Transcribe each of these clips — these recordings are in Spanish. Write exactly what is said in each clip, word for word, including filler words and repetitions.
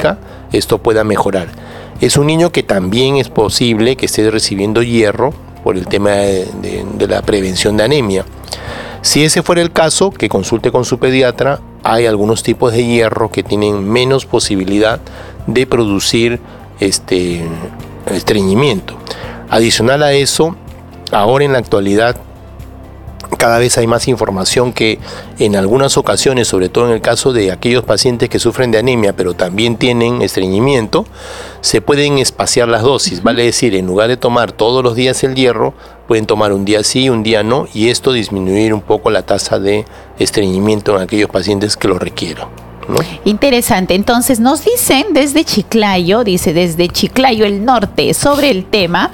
clínica esto pueda mejorar. Es un niño que también es posible que esté recibiendo hierro por el tema de, de, de la prevención de anemia. Si ese fuera el caso, que consulte con su pediatra. Hay algunos tipos de hierro que tienen menos posibilidad de producir este estreñimiento. Adicional a eso, ahora en la actualidad cada vez hay más información que en algunas ocasiones, sobre todo en el caso de aquellos pacientes que sufren de anemia pero también tienen estreñimiento, se pueden espaciar las dosis, vale decir, en lugar de tomar todos los días el hierro, pueden tomar un día sí, un día no, y esto disminuir un poco la tasa de estreñimiento en aquellos pacientes que lo requieran, ¿no? Interesante. Entonces nos dicen desde Chiclayo, dice desde Chiclayo el norte, sobre el tema,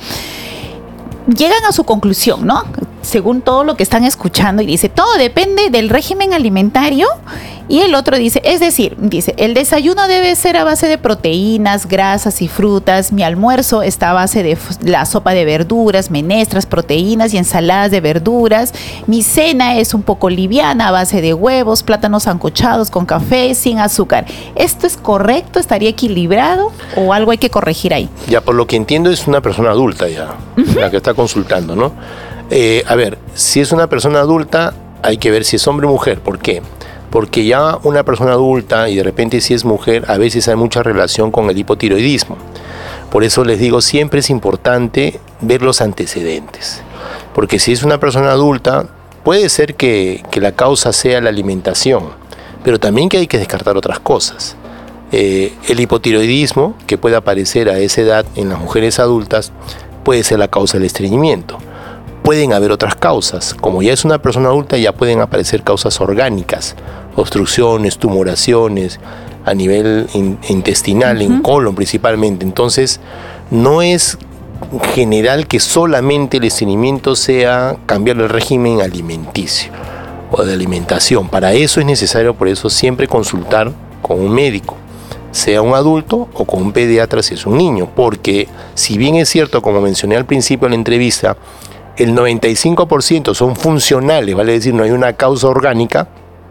llegan a su conclusión, ¿no? Según todo lo que están escuchando, y dice, todo depende del régimen alimentario. Y el otro dice, es decir, dice, el desayuno debe ser a base de proteínas, grasas y frutas. Mi almuerzo está a base de la sopa de verduras, menestras, proteínas y ensaladas de verduras. Mi cena es un poco liviana, a base de huevos, plátanos sancochados con café, sin azúcar. ¿Esto es correcto? ¿Estaría equilibrado? ¿O algo hay que corregir ahí? Ya, por lo que entiendo, es una persona adulta ya, uh-huh. la que está consultando, ¿no? Eh, a ver, si es una persona adulta, hay que ver si es hombre o mujer. ¿Por qué? Porque ya una persona adulta y de repente si es mujer, a veces hay mucha relación con el hipotiroidismo. Por eso les digo, siempre es importante ver los antecedentes. Porque si es una persona adulta, puede ser que, que la causa sea la alimentación, pero también que hay que descartar otras cosas. Eh, el hipotiroidismo, que puede aparecer a esa edad en las mujeres adultas, puede ser la causa del estreñimiento. Pueden haber otras causas, como ya es una persona adulta, ya pueden aparecer causas orgánicas, obstrucciones, tumoraciones a nivel in, intestinal, uh-huh. en colon principalmente. Entonces, no es general que solamente el estreñimiento sea cambiar el régimen alimenticio o de alimentación. Para eso es necesario, por eso, siempre consultar con un médico, sea un adulto o con un pediatra si es un niño, porque si bien es cierto, como mencioné al principio de la entrevista, el noventa y cinco por ciento son funcionales, vale decir, no hay una causa orgánica,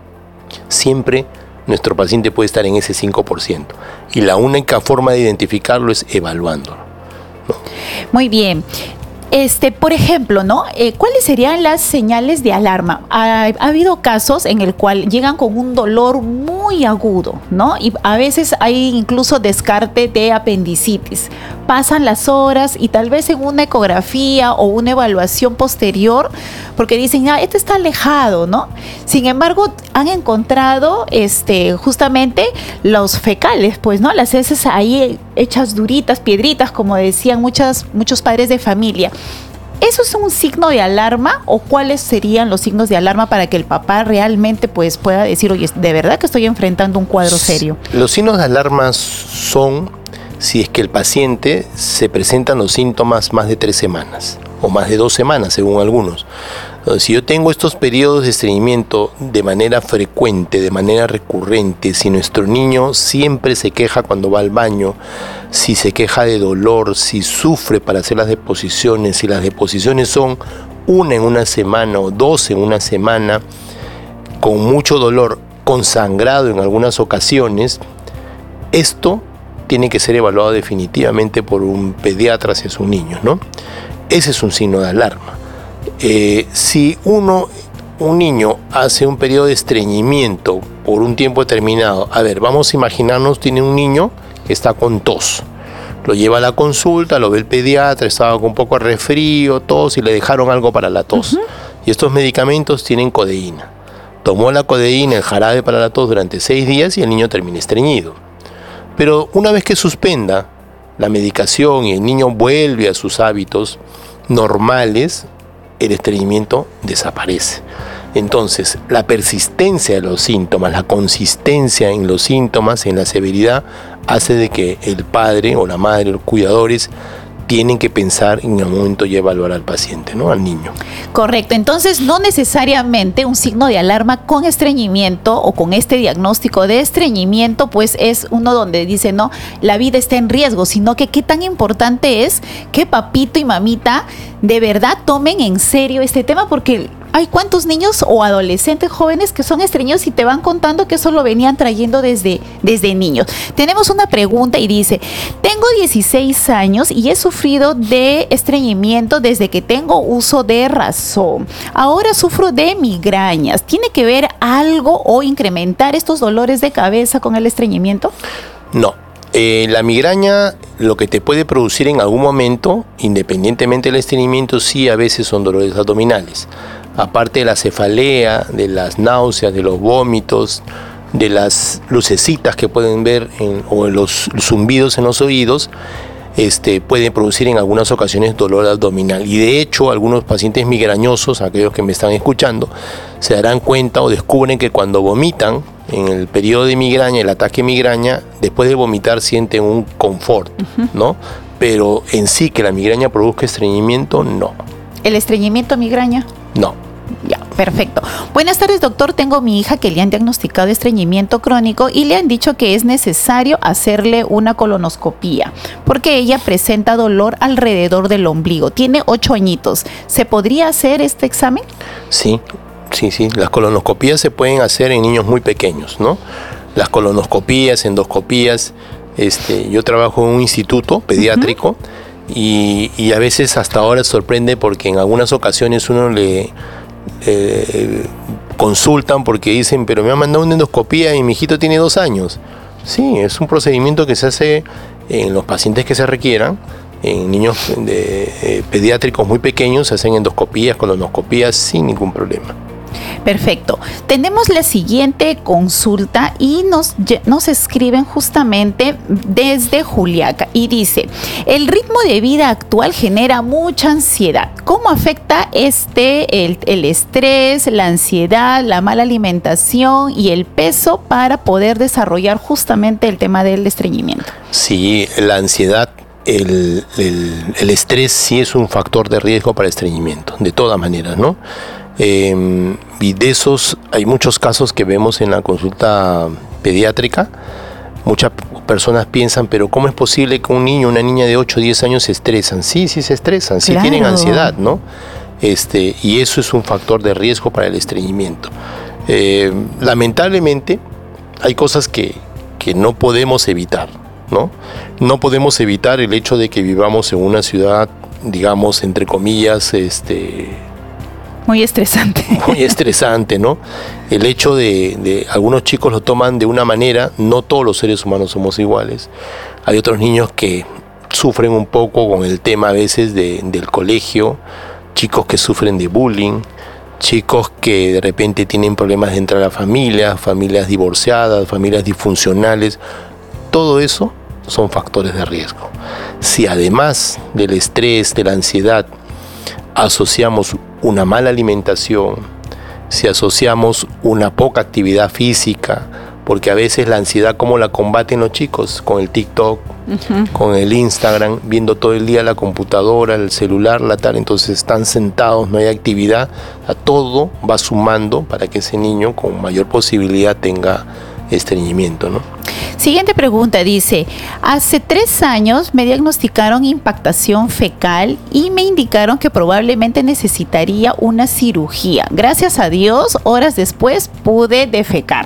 siempre nuestro paciente puede estar en ese cinco por ciento. Y la única forma de identificarlo es evaluándolo, ¿no? Muy bien. Este, por ejemplo, ¿no? Eh, ¿Cuáles serían las señales de alarma? Ha, ha habido casos en el cual llegan con un dolor muy agudo, ¿no? Y a veces hay incluso descarte de apendicitis. Pasan las horas y tal vez en una ecografía o una evaluación posterior, porque dicen, ah, este está alejado, ¿no? Sin embargo, han encontrado este, justamente los fecales, pues, ¿no? Las heces ahí hechas duritas, piedritas, como decían muchas, muchos padres de familia. ¿Eso es un signo de alarma o cuáles serían los signos de alarma para que el papá realmente pues, pueda decir, oye, de verdad que estoy enfrentando un cuadro serio? Los signos de alarma son si es que el paciente se presentan los síntomas más de tres semanas o más de dos semanas, según algunos. Entonces, si yo tengo estos periodos de estreñimiento de manera frecuente, de manera recurrente, si nuestro niño siempre se queja cuando va al baño, si se queja de dolor, si sufre para hacer las deposiciones, si las deposiciones son una en una semana o dos en una semana, con mucho dolor, con sangrado en algunas ocasiones, esto tiene que ser evaluado definitivamente por un pediatra si es un niño, ¿no? Ese es un signo de alarma. Eh, si uno, un niño hace un periodo de estreñimiento por un tiempo determinado, a ver, vamos a imaginarnos, tiene un niño que está con tos, lo lleva a la consulta, lo ve el pediatra, estaba con un poco de resfrío, tos, y le dejaron algo para la tos. Uh-huh. Y estos medicamentos tienen codeína. Tomó la codeína, el jarabe para la tos durante seis días y el niño termina estreñido. Pero una vez que suspenda la medicación y el niño vuelve a sus hábitos normales, el estreñimiento desaparece. Entonces, la persistencia de los síntomas, la consistencia en los síntomas, en la severidad, hace de que el padre o la madre, los cuidadores, tienen que pensar en el momento de evaluar al paciente, ¿no? Al niño. Correcto. Entonces, no necesariamente un signo de alarma con estreñimiento o con este diagnóstico de estreñimiento, pues es uno donde dice, no, la vida está en riesgo, sino que qué tan importante es que papito y mamita de verdad tomen en serio este tema, porque hay cuántos niños o adolescentes jóvenes que son estreñidos y te van contando que eso lo venían trayendo desde, desde niños. Tenemos una pregunta y dice, tengo dieciséis años y he sufrido de estreñimiento desde que tengo uso de razón. Ahora sufro de migrañas. ¿Tiene que ver algo o incrementar estos dolores de cabeza con el estreñimiento? No. Eh, la migraña, lo que te puede producir en algún momento, independientemente del estreñimiento, sí a veces son dolores abdominales. Aparte de la cefalea, de las náuseas, de los vómitos, de las lucecitas que pueden ver en, o los zumbidos en los oídos, este, pueden producir en algunas ocasiones dolor abdominal. Y de hecho, algunos pacientes migrañosos, aquellos que me están escuchando, se darán cuenta o descubren que cuando vomitan, en el periodo de migraña, el ataque de migraña, después de vomitar sienten un confort, uh-huh. ¿no? Pero en sí que la migraña produzca estreñimiento, no. ¿El estreñimiento migraña? No. Ya, perfecto. Buenas tardes, doctor. Tengo a mi hija que le han diagnosticado estreñimiento crónico y le han dicho que es necesario hacerle una colonoscopía porque ella presenta dolor alrededor del ombligo. Tiene ocho añitos. ¿Se podría hacer este examen? Sí. Sí, sí, las colonoscopías se pueden hacer en niños muy pequeños, ¿no? Las colonoscopías, endoscopías, este, yo trabajo en un instituto pediátrico uh-huh. y, y a veces hasta ahora sorprende porque en algunas ocasiones uno le eh, consultan porque dicen, pero me han mandado una endoscopía y mi hijito tiene dos años. Sí, es un procedimiento que se hace en los pacientes que se requieran. En niños de, eh, pediátricos muy pequeños se hacen endoscopías, colonoscopías sin ningún problema. Perfecto. Tenemos la siguiente consulta y nos, nos escriben justamente desde Juliaca y dice, el ritmo de vida actual genera mucha ansiedad. ¿Cómo afecta este el, el estrés, la ansiedad, la mala alimentación y el peso para poder desarrollar justamente el tema del estreñimiento? Sí, la ansiedad, el, el, el estrés sí es un factor de riesgo para el estreñimiento, de todas maneras, ¿no? Eh, y de esos hay muchos casos que vemos en la consulta pediátrica. Muchas personas piensan, pero ¿cómo es posible que un niño o una niña de ocho o diez años se estresan? Sí, sí se estresan, sí claro. Tienen ansiedad, ¿no? Este, y eso es un factor de riesgo para el estreñimiento. Eh, lamentablemente hay cosas que, que no podemos evitar, ¿no? No podemos evitar el hecho de que vivamos en una ciudad, digamos, entre comillas, este... muy estresante. Muy estresante, ¿no? El hecho de, de algunos chicos lo toman de una manera, no todos los seres humanos somos iguales. Hay otros niños que sufren un poco con el tema a veces de, del colegio, chicos que sufren de bullying, chicos que de repente tienen problemas de entrar a la familia, familias divorciadas, familias disfuncionales. Todo eso son factores de riesgo. Si además del estrés, de la ansiedad, asociamos una mala alimentación, si asociamos una poca actividad física, porque a veces la ansiedad, ¿cómo la combaten los chicos? Con el TikTok, uh-huh. con el Instagram, viendo todo el día la computadora, el celular, la tal, entonces están sentados, no hay actividad, a todo va sumando para que ese niño con mayor posibilidad tenga estreñimiento, ¿no? Siguiente pregunta, dice, hace tres años me diagnosticaron impactación fecal y me indicaron que probablemente necesitaría una cirugía. Gracias a Dios, horas después pude defecar.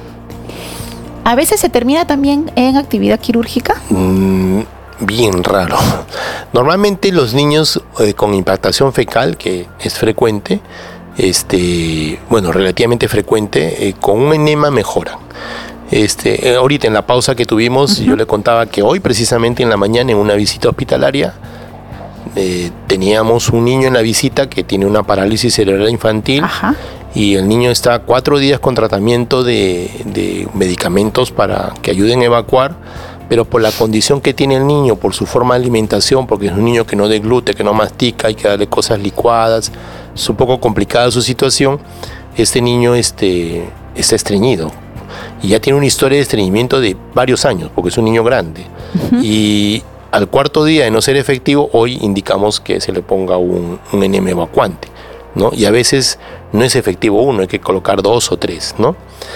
¿A veces se termina también en actividad quirúrgica? Mm, bien raro. Normalmente los niños eh, con impactación fecal, que es frecuente, este, bueno, relativamente frecuente, eh, con un enema mejoran. Este, eh, ahorita en la pausa que tuvimos, uh-huh. yo le contaba que hoy precisamente en la mañana en una visita hospitalaria eh, teníamos un niño en la visita que tiene una parálisis cerebral infantil. Ajá. Y el niño está cuatro días con tratamiento de, de medicamentos para que ayuden a evacuar, pero por la condición que tiene el niño, por su forma de alimentación, porque es un niño que no deglute, que no mastica, hay que darle cosas licuadas, es un poco complicada su situación, este niño este, está estreñido. Y ya tiene una historia de estreñimiento de varios años, porque es un niño grande. Uh-huh. Y al cuarto día de no ser efectivo, hoy indicamos que se le ponga un, un enema evacuante, ¿no? Y a veces no es efectivo uno, hay que colocar dos o tres, ¿no?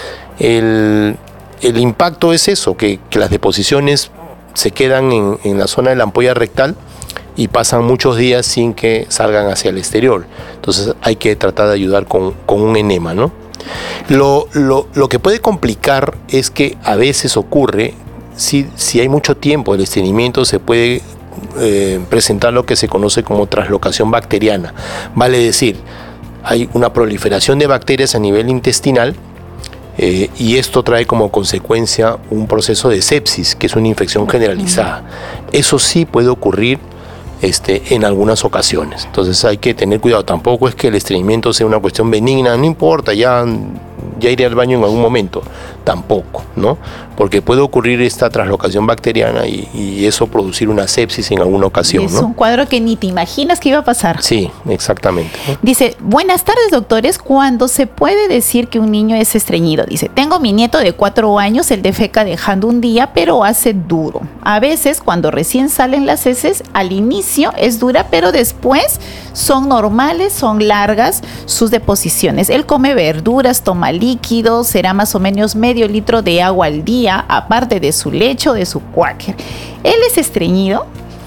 El, el impacto es eso, que, que las deposiciones se quedan en, en la zona de la ampolla rectal y pasan muchos días sin que salgan hacia el exterior. Entonces hay que tratar de ayudar con, con un enema, ¿no? Lo, lo, lo que puede complicar es que a veces ocurre, si, si hay mucho tiempo del estreñimiento, se puede eh, presentar lo que se conoce como traslocación bacteriana. Vale decir, hay una proliferación de bacterias a nivel intestinal, Eh, y esto trae como consecuencia un proceso de sepsis, que es una infección generalizada. Eso sí puede ocurrir este, en algunas ocasiones. Entonces hay que tener cuidado. Tampoco es que el estreñimiento sea una cuestión benigna, no importa, ya, ya iré al baño en algún momento. Tampoco, ¿no? Porque puede ocurrir esta traslocación bacteriana y, y eso producir una sepsis en alguna ocasión, es ¿no? un cuadro que ni te imaginas que iba a pasar. Sí, exactamente, ¿no? Dice, buenas tardes, doctores. ¿Cuándo se puede decir que un niño es estreñido? Dice, tengo mi nieto de cuatro años, él defeca dejando un día, pero hace duro. A veces, cuando recién salen las heces, al inicio es dura, pero después son normales, son largas sus deposiciones. Él come verduras, toma líquidos, será más o menos medio litro de agua al día, aparte de su leche o de su cuáquer. ¿Él es estreñido?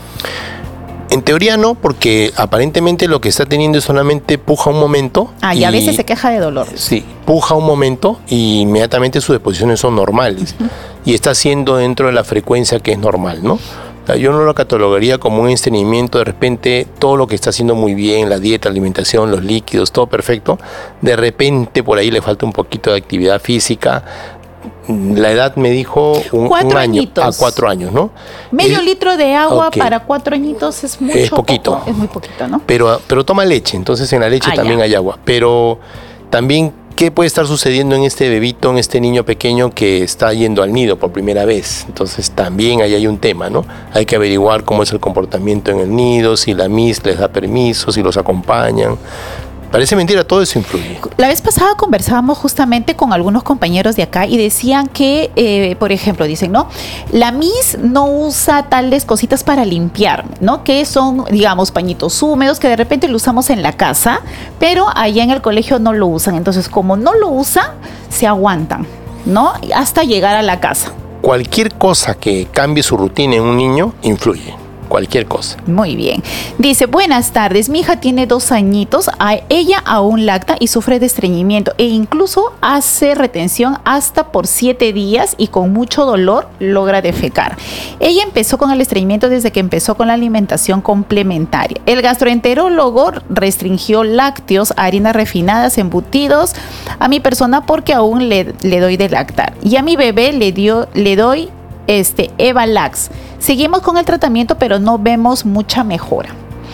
En teoría no, porque aparentemente lo que está teniendo es solamente puja un momento. Ah, y, y a veces se queja de dolor. Sí, puja un momento y inmediatamente sus deposiciones son normales. Uh-huh. Y está siendo dentro de la frecuencia que es normal, ¿no? O sea, yo no lo catalogaría como un estreñimiento. De repente todo lo que está haciendo muy bien, la dieta, la alimentación, los líquidos, todo perfecto. De repente por ahí le falta un poquito de actividad física. La edad me dijo un, un año a cuatro años, ¿no? Medio es, litro de agua okay. para cuatro añitos es mucho. Es poquito. Poco, es muy poquito, ¿no? Pero, pero toma leche, entonces en la leche ah, también ya. hay agua. Pero también, ¿qué puede estar sucediendo en este bebito, en este niño pequeño que está yendo al nido por primera vez? Entonces también ahí hay un tema, ¿no? Hay que averiguar cómo es el comportamiento en el nido, si la M I S les da permiso, si los acompañan. Parece mentira, todo eso influye. La vez pasada conversábamos justamente con algunos compañeros de acá y decían que, eh, por ejemplo, dicen, ¿no? La M I S no usa tales cositas para limpiar, ¿no? Que son, digamos, pañitos húmedos que de repente lo usamos en la casa, pero allá en el colegio no lo usan. Entonces, como no lo usan, se aguantan, ¿no? Hasta llegar a la casa. Cualquier cosa que cambie su rutina en un niño influye. Cualquier cosa. Muy bien. Dice, buenas tardes, mi hija tiene dos añitos, a ella aún lacta y sufre de estreñimiento e incluso hace retención hasta por siete días y con mucho dolor logra defecar. Ella empezó con el estreñimiento desde que empezó con la alimentación complementaria. El gastroenterólogo restringió lácteos, harinas refinadas, embutidos a mi persona porque aún le, le doy de lactar. Y a mi bebé le, dio, le doy este Evalax. Seguimos con el tratamiento, pero no vemos mucha mejora.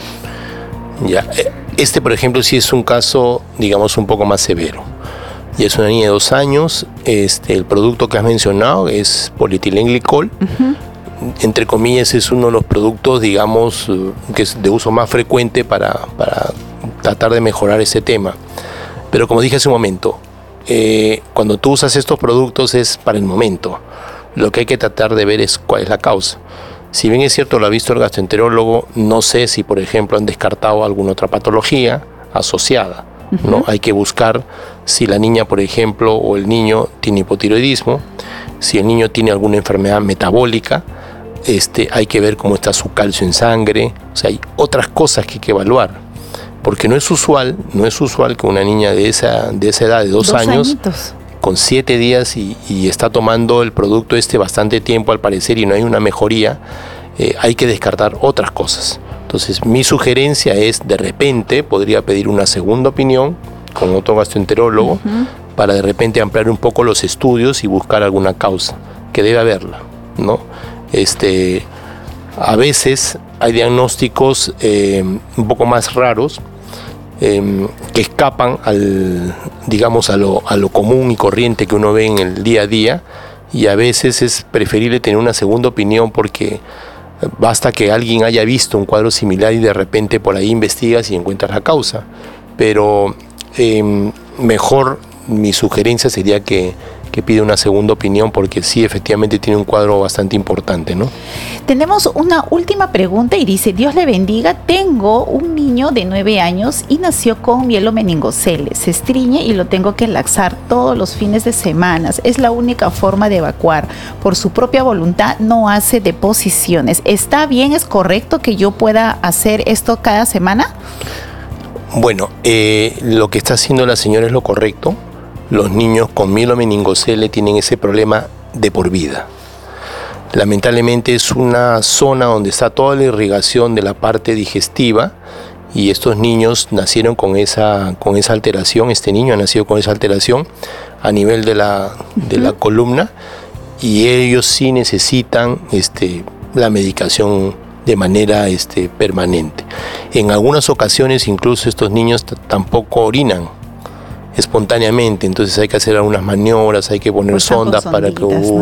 Ya, este por ejemplo sí es un caso, digamos, un poco más severo. Y es una niña de dos años, este, el producto que has mencionado es polietilenglicol. Uh-huh. Entre comillas es uno de los productos, digamos, que es de uso más frecuente para, para tratar de mejorar ese tema. Pero como dije hace un momento, eh, cuando tú usas estos productos es para el momento. Lo que hay que tratar de ver es cuál es la causa. Si bien es cierto, lo ha visto el gastroenterólogo, no sé si, por ejemplo, han descartado alguna otra patología asociada, uh-huh. ¿no? Hay que buscar si la niña, por ejemplo, o el niño tiene hipotiroidismo, si el niño tiene alguna enfermedad metabólica, este, hay que ver cómo está su calcio en sangre. O sea, hay otras cosas que hay que evaluar. Porque no es usual, no es usual que una niña de esa, de esa edad, de dos, dos años... Añitos. Con siete días y, y está tomando el producto este bastante tiempo al parecer y no hay una mejoría, eh, hay que descartar otras cosas. Entonces mi sugerencia es, de repente podría pedir una segunda opinión con otro gastroenterólogo uh-huh. para de repente ampliar un poco los estudios y buscar alguna causa, que debe haberla, ¿no? Este, a veces hay diagnósticos eh, un poco más raros, Eh, que escapan al, digamos, a lo, a lo común y corriente que uno ve en el día a día, y a veces es preferible tener una segunda opinión porque basta que alguien haya visto un cuadro similar y de repente por ahí investigas y encuentras la causa. Pero eh, mejor mi sugerencia sería que, que pide una segunda opinión, porque sí, efectivamente tiene un cuadro bastante importante, ¿no? Tenemos una última pregunta y dice: Dios le bendiga, tengo un niño de nueve años y nació con mielomeningocele, se estriñe y lo tengo que laxar todos los fines de semana, es la única forma de evacuar, por su propia voluntad no hace deposiciones, ¿está bien, es correcto que yo pueda hacer esto cada semana? Bueno, eh, lo que está haciendo la señora es lo correcto. Los niños con mielomeningocele tienen ese problema de por vida. Lamentablemente es una zona donde está toda la irrigación de la parte digestiva y estos niños nacieron con esa, con esa alteración, este niño ha nacido con esa alteración a nivel de la, de la columna, y ellos sí necesitan este, la medicación de manera este, permanente. En algunas ocasiones incluso estos niños t- tampoco orinan espontáneamente, entonces hay que hacer algunas maniobras, hay que poner Pues están con sondas para que sonditas, ¿no?